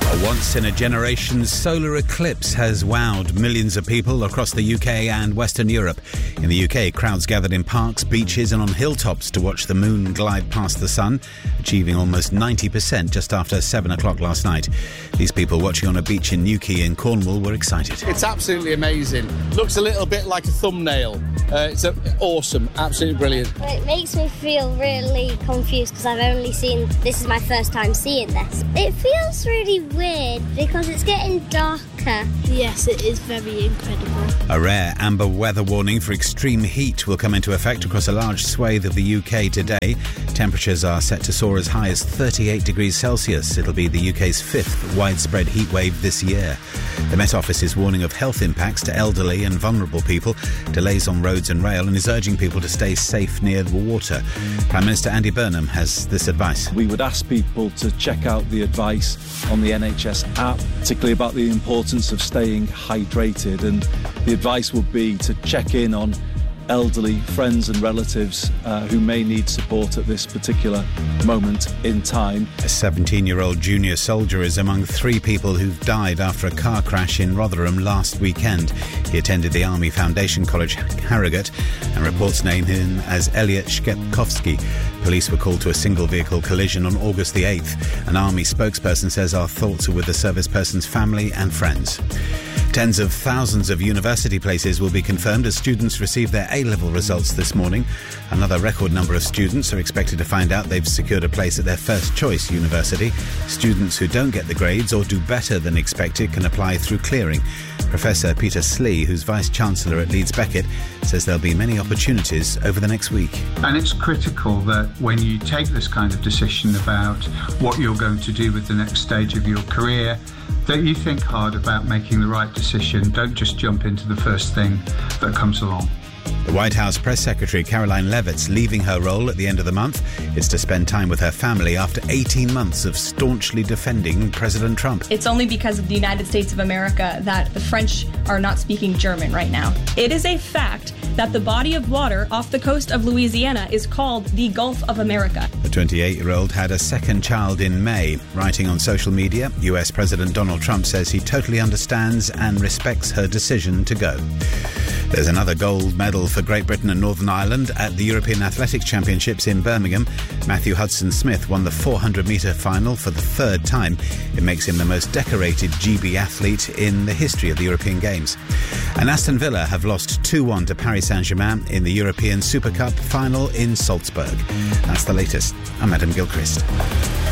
A once-in-a-generation solar eclipse has wowed millions of people across the UK and Western Europe. In the UK, crowds gathered in parks, beaches and on hilltops to watch the moon glide past the sun, achieving almost 90% just after 7 o'clock last night. These people watching on a beach in Newquay in Cornwall were excited. It's absolutely amazing. Looks a little bit like a thumbnail. It's awesome, absolutely brilliant. It makes me feel really confused because this is my first time seeing this. It feels really weird because it's getting darker. Yes, it is very incredible. A rare amber weather warning for extreme heat will come into effect across a large swathe of the UK today. Temperatures are set to soar as high as 38 degrees Celsius. It'll be the UK's fifth widespread heat wave this year. The Met Office is warning of health impacts to elderly and vulnerable people, delays on roads and rail, and is urging people to stay safe near the water. Prime Minister Andy Burnham has this advice. We would ask people to check out the advice on the NHS app, particularly about the importance of staying hydrated, and the advice would be to check in on elderly friends and relatives who may need support at this particular moment in time. A 17-year-old junior soldier is among 3 people who've died after a car crash in Rotherham last weekend. He attended the Army Foundation College, Harrogate, and reports name him as Elliot Shkepkowski. Police were called to a single-vehicle collision on August the 8th. An Army spokesperson says our thoughts are with the service person's family and friends. Tens of thousands of university places will be confirmed as students receive their A-level results this morning. Another record number of students are expected to find out they've secured a place at their first choice university. Students who don't get the grades or do better than expected can apply through clearing. Professor Peter Slee, who's Vice-Chancellor at Leeds Beckett, says there'll be many opportunities over the next week. And it's critical that when you take this kind of decision about what you're going to do with the next stage of your career, that you think hard about making the right decision. Don't just jump into the first thing that comes along. The White House Press Secretary Caroline Leavitt's leaving her role at the end of the month. It's to spend time with her family after 18 months of staunchly defending President Trump. It's only because of the United States of America that the French are not speaking German right now. It is a fact that the body of water off the coast of Louisiana is called the Gulf of America. The 28-year-old had a second child in May. Writing on social media, US President Donald Trump says he totally understands and respects her decision to go. There's another gold medal for Great Britain and Northern Ireland at the European Athletics Championships in Birmingham. Matthew Hudson-Smith won the 400-metre final for the 3rd time. It makes him the most decorated GB athlete in the history of the European Games. And Aston Villa have lost 2-1 to Paris Saint-Germain in the European Super Cup final in Salzburg. That's the latest. I'm Adam Gilchrist.